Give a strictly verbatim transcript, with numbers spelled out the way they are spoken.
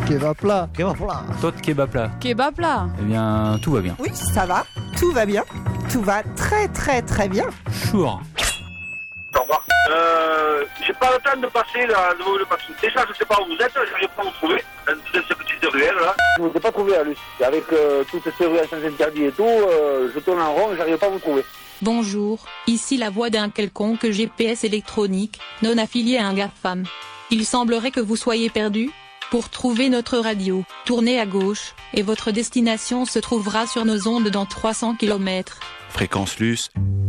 Kebab plat. Kebab plat. Toi de kebab plat. Kebab plat. Eh bien, tout va bien. Oui, ça va. Tout va bien. Tout va très très très bien. Sure. Au revoir. Euh, j'ai pas le temps de passer là, devant le patron. Déjà, je sais pas où vous êtes, j'arrive pas à vous trouver. Dans cette petite ruelle là. Je ne vous ai pas trouvé à Luce. Avec euh, toutes ces ruelles sans interdit et tout, euh, je tourne en rond et j'arrive pas à vous trouver. Bonjour, ici la voix d'un quelconque G P S électronique, non affilié à un GAFAM. Il semblerait que vous soyez perdu. Pour trouver notre radio, tournez à gauche, et votre destination se trouvera sur nos ondes dans trois cents kilomètres. Fréquence Luce,